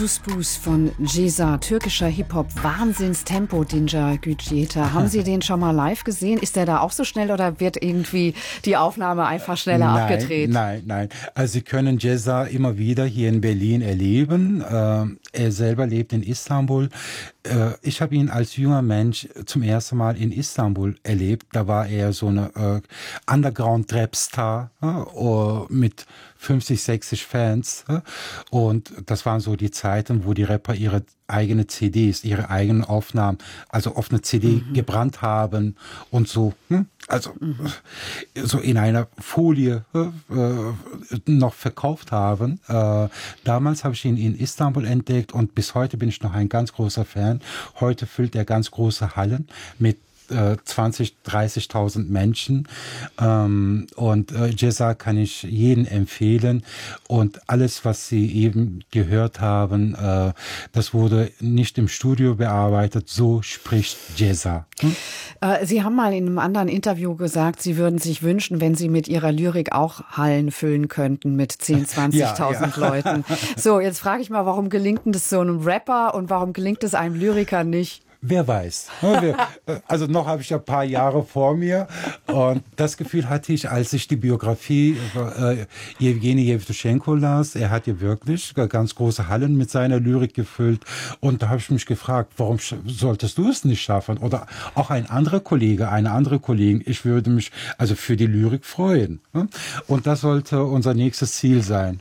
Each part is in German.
Suspus von Ceza, türkischer Hip-Hop, Wahnsinnstempo, Dincer Gücüeta. Haben Sie den schon mal live gesehen? Ist der da auch so schnell oder wird irgendwie die Aufnahme einfach schneller abgedreht? Nein. Also Sie können Ceza immer wieder hier in Berlin erleben. Er selber lebt in Istanbul. Ich habe ihn als junger Mensch zum ersten Mal in Istanbul erlebt. Da war er so eine Underground-Rap-Star mit 50, 60 Fans. Und das waren so die Zeiten, wo die Rapper ihre eigene CDs, ihre eigenen Aufnahmen, also auf eine CD gebrannt haben und so, also so in einer Folie noch verkauft haben. Damals habe ich ihn in Istanbul entdeckt und bis heute bin ich noch ein ganz großer Fan. Heute füllt er ganz große Hallen mit 20.000, 30.000 Menschen. Und Ceza kann ich jedem empfehlen. Und alles, was Sie eben gehört haben, das wurde nicht im Studio bearbeitet. So spricht Ceza. Sie haben mal in einem anderen Interview gesagt, Sie würden sich wünschen, wenn Sie mit Ihrer Lyrik auch Hallen füllen könnten mit 10.000, 20.000 Leuten. So, jetzt frage ich mal, warum gelingt das so einem Rapper und warum gelingt es einem Lyriker nicht? Wer weiß. Also noch habe ich ein paar Jahre vor mir und das Gefühl hatte ich, als ich die Biografie Jewgeni Jewtuschenko las. Er hat ja wirklich ganz große Hallen mit seiner Lyrik gefüllt und da habe ich mich gefragt, warum solltest du es nicht schaffen? Oder auch ein anderer Kollege, eine andere Kollegin. Ich würde mich also für die Lyrik freuen. Und das sollte unser nächstes Ziel sein.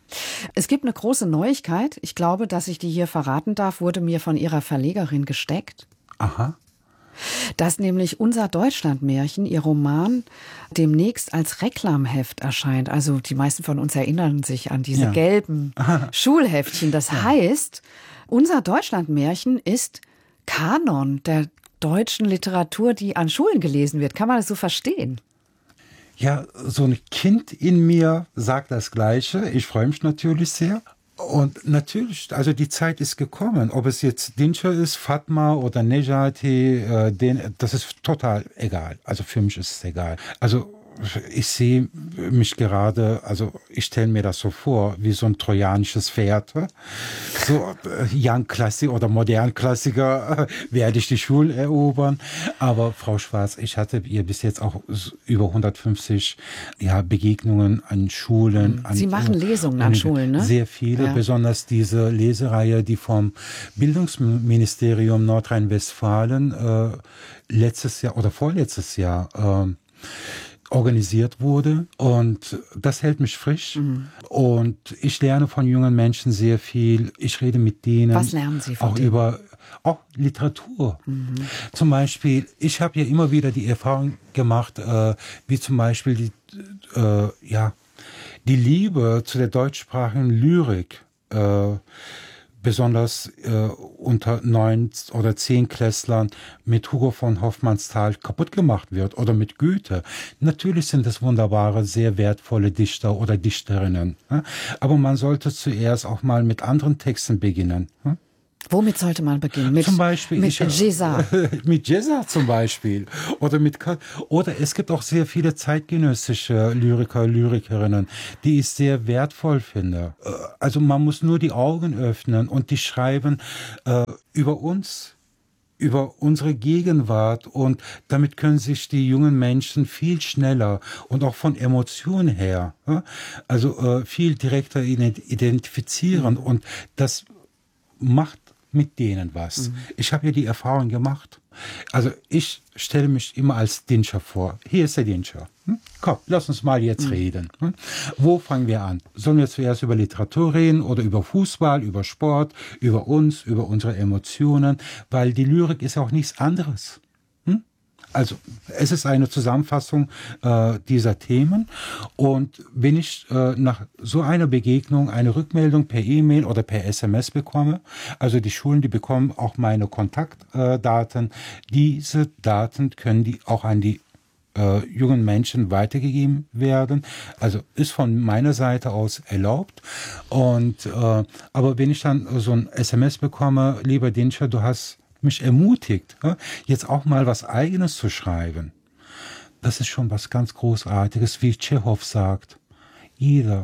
Es gibt eine große Neuigkeit. Ich glaube, dass ich die hier verraten darf, wurde mir von Ihrer Verlegerin gesteckt. Aha. Dass nämlich unser Deutschlandmärchen, Ihr Roman, demnächst als Reklamheft erscheint. Also die meisten von uns erinnern sich an diese gelben Schulheftchen. Das heißt, unser Deutschlandmärchen ist Kanon der deutschen Literatur, die an Schulen gelesen wird. Kann man das so verstehen? Ja, so ein Kind in mir sagt das Gleiche. Ich freue mich natürlich sehr. Und natürlich, also die Zeit ist gekommen. Ob es jetzt Dincer ist, Fatma oder Nejati, das ist total egal. Also für mich ist es egal. Also ich sehe mich gerade, also ich stelle mir das so vor, wie so ein trojanisches Pferd. So Young Klassiker oder modern Klassiker werde ich die Schulen erobern. Aber Frau Schwarz, ich hatte ihr bis jetzt auch über 150 Begegnungen an Schulen. Sie machen Lesungen an Schulen, ne? Sehr viele, besonders diese Lesereihe, die vom Bildungsministerium Nordrhein-Westfalen letztes Jahr oder vorletztes Jahr organisiert wurde und das hält mich frisch und ich lerne von jungen Menschen sehr viel. Ich rede mit denen. Was lernen Sie von auch denen? Über Literatur. Zum Beispiel, ich habe ja immer wieder die Erfahrung gemacht, wie zum Beispiel die Liebe zu der deutschsprachigen Lyrik besonders unter 9 oder 10 Klässlern mit Hugo von Hofmannsthal kaputt gemacht wird oder mit Goethe. Natürlich sind es wunderbare, sehr wertvolle Dichter oder Dichterinnen. Aber man sollte zuerst auch mal mit anderen Texten beginnen. Womit sollte man beginnen? Zum Beispiel mit Ceza. Mit Ceza zum Beispiel. Oder es gibt auch sehr viele zeitgenössische Lyriker, Lyrikerinnen, die ich sehr wertvoll finde. Also man muss nur die Augen öffnen und die schreiben über uns, über unsere Gegenwart und damit können sich die jungen Menschen viel schneller und auch von Emotionen her, also viel direkter identifizieren und das macht mit denen was. Ich habe ja die Erfahrung gemacht. Also ich stelle mich immer als Dincer vor. Hier ist der Dincer. Komm, lass uns mal jetzt reden. Wo fangen wir an? Sollen wir zuerst über Literatur reden oder über Fußball, über Sport, über uns, über unsere Emotionen? Weil die Lyrik ist auch nichts anderes. Also es ist eine Zusammenfassung dieser Themen und wenn ich nach so einer Begegnung eine Rückmeldung per E-Mail oder per SMS bekomme, also die Schulen, die bekommen auch meine Kontaktdaten, diese Daten können die auch an die jungen Menschen weitergegeben werden. Also ist von meiner Seite aus erlaubt. Und aber wenn ich dann so ein SMS bekomme, lieber Dincer, du hast mich ermutigt, jetzt auch mal was Eigenes zu schreiben. Das ist schon was ganz Großartiges, wie Tschechow sagt. Jeder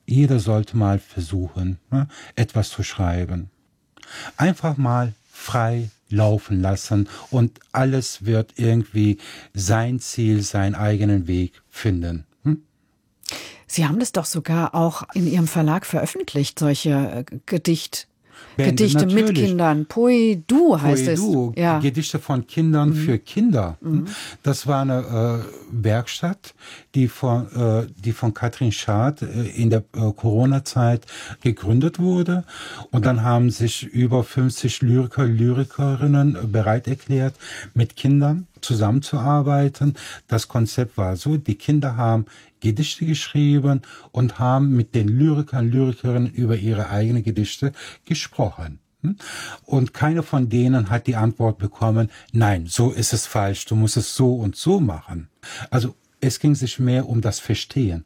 jeder sollte mal versuchen, ne, etwas zu schreiben. Einfach mal frei laufen lassen und alles wird irgendwie sein Ziel, seinen eigenen Weg finden. Sie haben das doch sogar auch in Ihrem Verlag veröffentlicht, solche Gedichte Natürlich. mit Kindern. Poedu heißt Poedu, es. Ja. Gedichte von Kindern für Kinder. Das war eine Werkstatt, die von Katrin Schad in der Corona-Zeit gegründet wurde. Und dann haben sich über 50 Lyriker, Lyrikerinnen bereit erklärt, mit Kindern zusammenzuarbeiten. Das Konzept war so, die Kinder haben Gedichte geschrieben und haben mit den Lyrikern, Lyrikerinnen über ihre eigenen Gedichte gesprochen. Und keine von denen hat die Antwort bekommen, nein, so ist es falsch, du musst es so und so machen. Also es ging sich mehr um das Verstehen.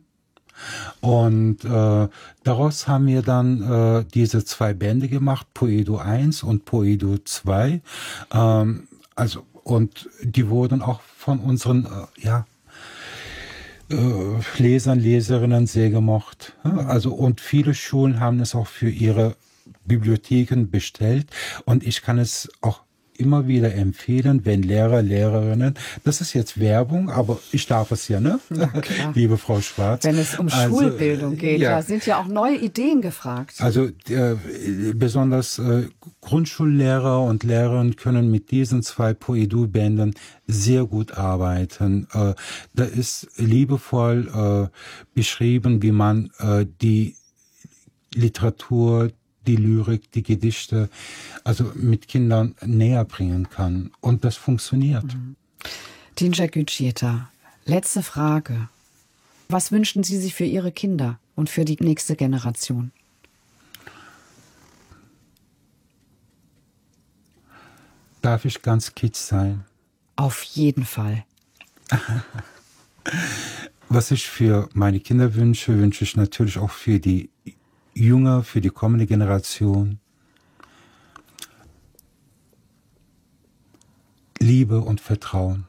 Und daraus haben wir dann diese 2 Bände gemacht, Poedu 1 und Poedu 2. Und die wurden auch von unseren Lesern, Leserinnen sehr gemocht. Also, und viele Schulen haben es auch für ihre Bibliotheken bestellt. Und ich kann es auch immer wieder empfehlen, wenn Lehrer, Lehrerinnen, das ist jetzt Werbung, aber ich darf es ja, ne? Ja, klar. Liebe Frau Schwarz. Wenn es um Schulbildung geht, da sind ja auch neue Ideen gefragt. Also besonders Grundschullehrer und Lehrerinnen können mit diesen 2 Poedu-Bänden sehr gut arbeiten. Da ist liebevoll beschrieben, wie man die Literatur, die Lyrik, die Gedichte, also mit Kindern näher bringen kann. Und das funktioniert. Dinja Gütschieter, letzte Frage. Was wünschen Sie sich für Ihre Kinder und für die nächste Generation? Darf ich ganz kitsch sein? Auf jeden Fall. Was ich für meine Kinder wünsche, wünsche ich natürlich auch für die Junge, für die kommende Generation. Liebe und Vertrauen.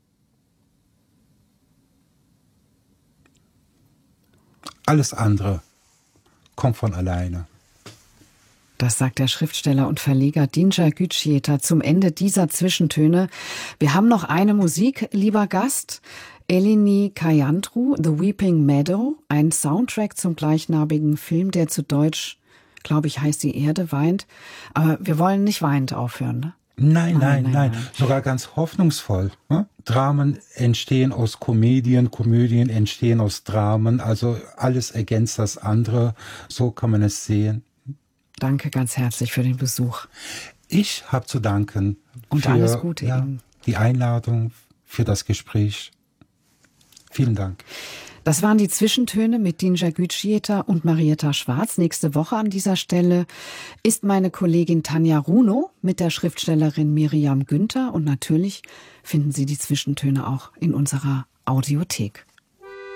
Alles andere kommt von alleine. Das sagt der Schriftsteller und Verleger Dinja Gütschieter zum Ende dieser Zwischentöne. Wir haben noch eine Musik, lieber Gast. Eleni Kayantru, The Weeping Meadow, ein Soundtrack zum gleichnamigen Film, der zu Deutsch, glaube ich, heißt Die Erde weint. Aber wir wollen nicht weinend aufhören, ne? Nein. Sogar ganz hoffnungsvoll. Ne? Dramen entstehen aus Komödien, Komödien entstehen aus Dramen. Also alles ergänzt das andere. So kann man es sehen. Danke ganz herzlich für den Besuch. Ich habe zu danken. Und für, alles Gute Ihnen. Die Einladung, für das Gespräch. Vielen Dank. Das waren die Zwischentöne mit Dinja Gütschieter und Marietta Schwarz. Nächste Woche an dieser Stelle ist meine Kollegin Tanja Runo mit der Schriftstellerin Miriam Günther. Und natürlich finden Sie die Zwischentöne auch in unserer Audiothek.